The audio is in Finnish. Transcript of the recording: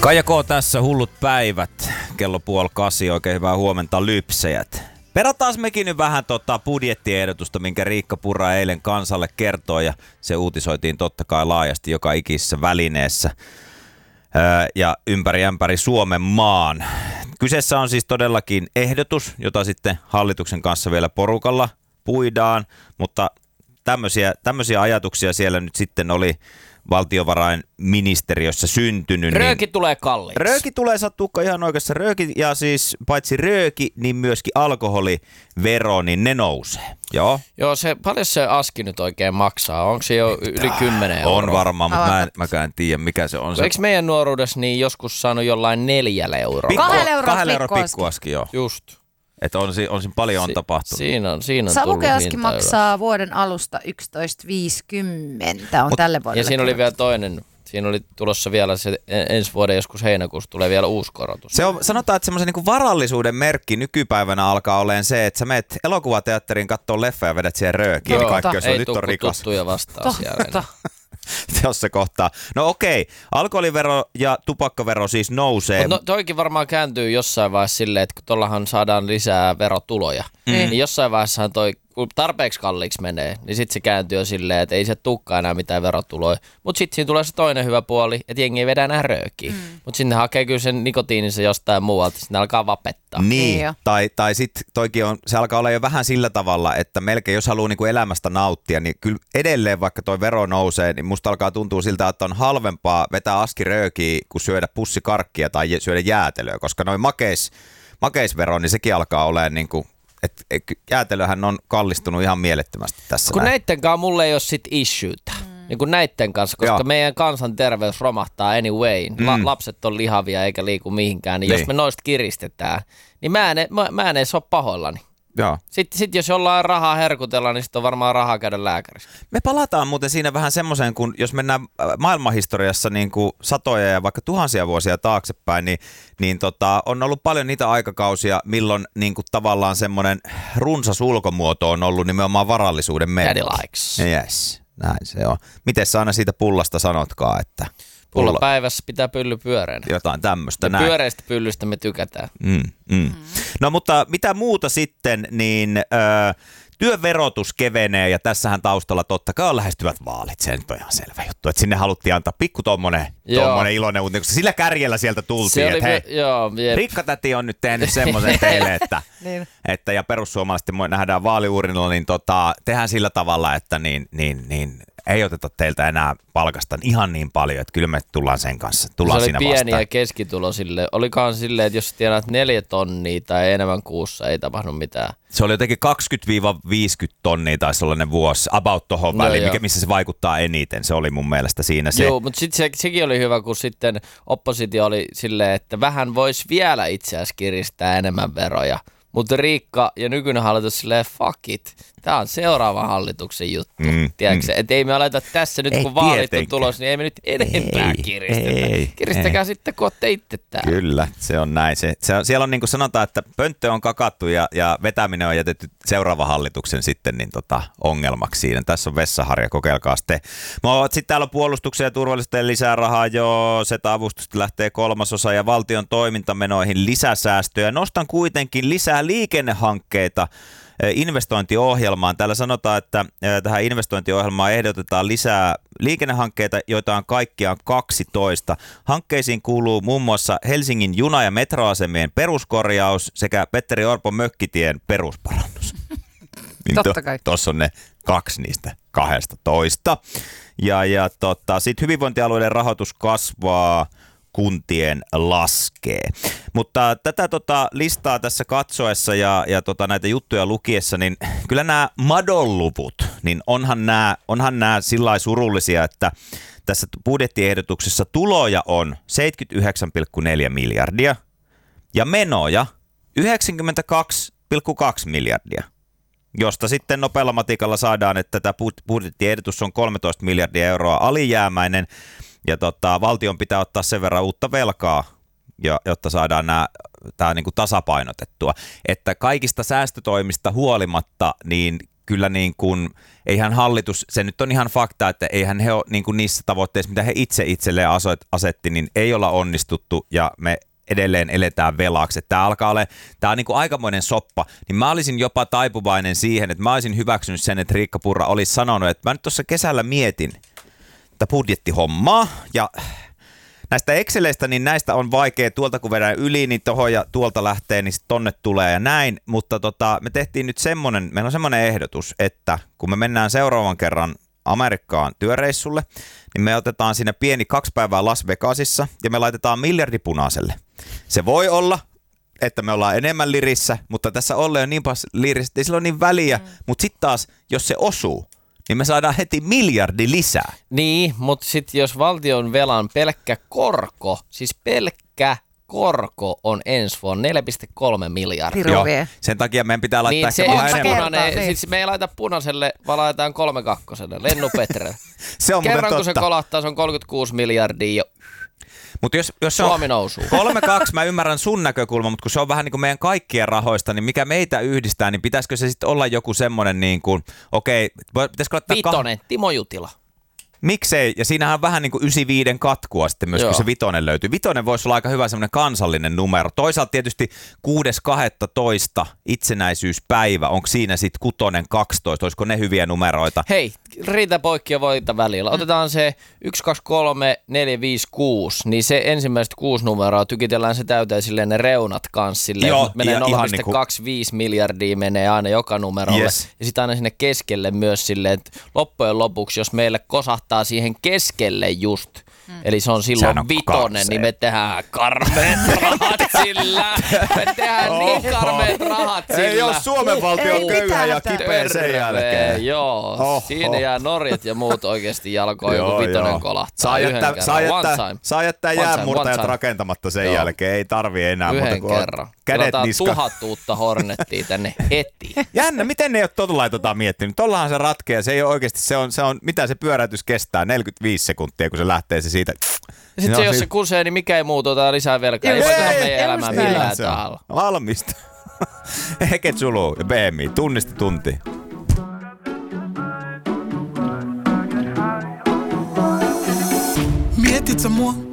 Kaija K. tässä, hullut päivät, kello 7:30, oikein hyvää huomenta lypsejät. Perataan mekin nyt vähän budjettiehdotusta, minkä Riikka Purra eilen kansalle kertoi, ja se uutisoitiin totta kai laajasti joka ikisessä välineessä ja ympäri Suomen maan. Kyseessä on siis todellakin ehdotus, jota sitten hallituksen kanssa vielä porukalla puidaan, mutta tämmöisiä ajatuksia siellä nyt sitten oli valtiovarainministeriössä syntynyt. Rööki tulee kalliiksi. Rööki tulee, sattuukka ihan oikeassa. Rööki, ja siis paitsi rööki, niin myöskin alkoholivero, niin ne nousee. Joo, Paljon se aski nyt oikein maksaa? Onko se jo yli 10 euroa? On varmaan, mutta mäkään tiedä, mikä se on. Eikö meidän nuoruudessa niin joskus saanut jollain 4 euroa? 2 euroa pikkuaski, joo. Just. Että on siinä paljon on tapahtunut. Siinä on Savukeaski maksaa vuoden alusta 11,50 on tälle vuodelle. Ja siinä oli vielä toinen. Siinä oli tulossa vielä se ensi vuoden joskus heinäkuussa tulee vielä uusi korotus. Sanotaan, että semmoisen niin varallisuuden merkki nykypäivänä alkaa olemaan se, että sä menet elokuvateatteriin katsoa leffa ja vedät siihen röökiin. Joo, kaikki, jos ei nyt on rikas. tuttuja vastaan siellä. Jos se kohtaa. No okei, alkoholivero ja tupakkavero siis nousee. No toikin varmaan kääntyy jossain vaiheessa silleen, että kun tuollahan saadaan lisää verotuloja, niin jossain vaiheessahan kun tarpeeksi kalliiksi menee, niin sitten se kääntyy jo silleen, että ei se tukkaa enää mitään verotuloja. Mutta sitten siinä tulee se toinen hyvä puoli, että jengi ei vedä enää röökiä. Mutta sinne hakee kyllä sen nikotiininsa jostain muualta, sitten alkaa vapettaa. Niin, tai sitten toikin se alkaa olla jo vähän sillä tavalla, että melkein jos haluaa niinku elämästä nauttia, niin kyllä edelleen vaikka toi vero nousee, niin musta alkaa tuntua siltä, että on halvempaa vetää aski röökiä kuin syödä pussikarkkia tai syödä jäätelöä, koska noin makeisvero, niin sekin alkaa olemaan niinku, että jäätelöhän on kallistunut ihan mielettömästi tässä. Kun näittenkaan mulle ei ole sit issuetä. Niin kuin näitten kanssa, koska meidän kansanterveys romahtaa anyway. Lapset on lihavia eikä liiku mihinkään, niin jos me noista kiristetään, niin mä en edes ole pahoillani. Joo. Sitten jos jollain rahaa herkutella, niin sitten on varmaan rahaa käydä lääkärissä. Me palataan muuten siinä vähän semmoiseen, kun jos mennään maailmanhistoriassa niin kuin satoja ja vaikka tuhansia vuosia taaksepäin, niin on ollut paljon niitä aikakausia, milloin niin kuin tavallaan semmoinen runsas ulkomuoto on ollut nimenomaan varallisuuden merkki. Daddy likes. Yes, näin se on. Miten sä aina siitä pullasta sanotkaan, että... Pulla päivässä pitää pylly pyöreänä. Jotain tämmöistä. Pyöreistä pyllystä me tykätään. No mutta mitä muuta sitten, niin työn verotus kevenee ja tässähän taustalla totta kai on lähestyvät vaalit. Se nyt on ihan selvä juttu, että sinne haluttiin antaa pikku tommonen iloinen uutinen, koska sillä kärjellä sieltä tultiin, että hei, Rikkatäti on nyt tehnyt semmoisen teille, että ja perussuomalaiset nähdään vaaliuurinilla, niin tehdään sillä tavalla, että niin ei oteta teiltä enää palkasta ihan niin paljon, että kyllä me tullaan sen kanssa. Tullaan se oli siinä pieni vastaan. Ja keskitulo sille. Olikohan silleen, että jos tienaat 4 tonnia tai enemmän kuussa, ei tapahdu mitään. Se oli jotenkin 20-50 tonnia taisi olla ne vuosi, about tohon väliin, missä se vaikuttaa eniten. Se oli mun mielestä siinä se. Joo, mutta sitten sekin oli hyvä, kun sitten oppositio oli silleen, että vähän voisi vielä itse asiassa kiristää enemmän veroja. Mutta Riikka ja nykyinen hallitus silleen, fuck it. Tämä on seuraavan hallituksen juttu. Tiedätkö? Että ei me aleta tässä nyt, kun vaalit on tulos, niin ei me nyt enempää kiristetä. Kiristäkää sitten, kun olette itse täällä. Kyllä, se on näin. Siellä on niin kuin sanotaan, että pönttö on kakattu ja vetäminen on jätetty seuraavan hallituksen sitten niin ongelmaksi siinä. Tässä on vessaharja, kokeilkaa sitten. Sitten täällä on puolustuksen ja turvallisuuteen lisää rahaa jo. SETA-avustusta lähtee 1/3 ja valtion toimintamenoihin lisäsäästöjä. Nostan kuitenkin lisää liikennehankkeita investointiohjelmaan. Täällä sanotaan, että tähän investointiohjelmaan ehdotetaan lisää liikennehankkeita, joita on kaikkiaan 12. Hankkeisiin kuuluu muun muassa Helsingin juna- ja metroasemien peruskorjaus sekä Petteri Orpon mökkitien perusparannus. Totta kai. Tuossa on ne 2 niistä 12. Ja sitten hyvinvointialueiden rahoitus kasvaa, kuntien laskee. Mutta tätä listaa tässä katsoessa ja näitä juttuja lukiessa, niin kyllä nämä madonluvut, niin onhan nämä sillä surullisia, että tässä budjettiehdotuksessa tuloja on 79,4 miljardia ja menoja 92,2 miljardia, josta sitten nopealla matikalla saadaan, että tämä budjettiehdotus on 13 miljardia euroa alijäämäinen. Ja valtion pitää ottaa sen verran uutta velkaa, jotta saadaan tämä niin kuin tasapainotettua. Että kaikista säästötoimista huolimatta, niin kyllä niin kuin, eihän hallitus, se nyt on ihan fakta, että eihän he ole niin kuin niissä tavoitteissa, mitä he itselleen asetti, niin ei olla onnistuttu ja me edelleen eletään velaksi. Tämä on niin kuin aikamoinen soppa, niin mä olisin jopa taipuvainen siihen, että mä olisin hyväksynyt sen, että Riikka Purra olisi sanonut, että mä nyt tuossa kesällä mietin tätä budjettihommaa ja näistä Exceleistä, niin näistä on vaikea, tuolta kun vedään yli, niin tohon ja tuolta lähtee, niin sitten tonne tulee ja näin, mutta me tehtiin nyt meillä on semmoinen ehdotus, että kun me mennään seuraavan kerran Amerikkaan työreissulle, niin me otetaan siinä pieni 2 päivää Las Vegasissa ja me laitetaan miljardi punaiselle. Se voi olla, että me ollaan enemmän lirissä, mutta tässä ollaan jo niin paljon lirissä, että ei sillä ole niin väliä, mutta sitten taas, jos se osuu, niin me saadaan heti miljardi lisää. Niin, mutta sitten jos valtion velan pelkkä korko on ensi vuonna 4,3 miljardia. Joo, sen takia meidän pitää laittaa niin ehkä vähän enemmän. Siis me ei laita punaiselle, vaan laitetaan 3,2. Lennu Petrelle. Se on kerran kun totta. se kolahtaa, se on 36 miljardia. Mutta jos Suomi nousuu. 3,2, mä ymmärrän sun näkökulma, mutta kun se on vähän niin kuin meidän kaikkien rahoista, niin mikä meitä yhdistää, niin pitäisikö se sitten olla joku semmoinen niin kuin, pitäisikö laittaa... Vitonen, Timo Jutila. Miksei? Ja siinähän on vähän niin kuin 95 katkua sitten myös, kun se vitonen löytyy. Vitonen voisi olla aika hyvä semmoinen kansallinen numero. Toisaalta tietysti 6.12. itsenäisyyspäivä. Onko siinä sitten 6, 12? Olisiko ne hyviä numeroita? Hei, riitä poikki ja voita välillä. Otetaan se 1, 2, 3, 4, 5, 6. Niin se ensimmäiset 6 numeroa tykitellään se täyteen silleen ne reunat kanssa silleen. Joo, menee 0,25 niinku... miljardia menee aina joka numerolle. Yes. Ja sitten aina sinne keskelle myös silleen, että loppujen lopuksi, jos meille kosahtaa siihen keskelle just, eli se on silloin vitonen, niin me tehdään karmeet rahat sillä. Me tehdään niin karmeet rahat sillä. Ei ole Suomen valtion köyhä ja kipeä sen jälkeen. Joo, siinä jää Norjat ja muut oikeasti jalkoon, joku vitonen kolahtaa saa jättää jäänmurtajat rakentamatta sen jälkeen, ei tarvii enää yhden muuta kerran. Kädet niska. 1000 uutta Hornettia tänne heti. Jännä, miten ne ei ole tollain miettinyt? Tollahan se ratkeaa, se ei ole oikeasti, se on, mitä se pyöräytys kestää, 45 sekuntia, kun se lähtee se siitä. Ja sitten se, jos se kusee, niin mikä ei muutu, otetaan lisää velkaa. Ei voi tehdä meidän elämää millään tahalla. Valmista. Heket Zulu ja BMI, tunnista tunti. Mietit sä mua?